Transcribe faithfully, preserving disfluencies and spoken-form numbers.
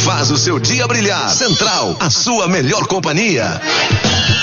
faz o seu dia brilhar. Central, a sua melhor companhia.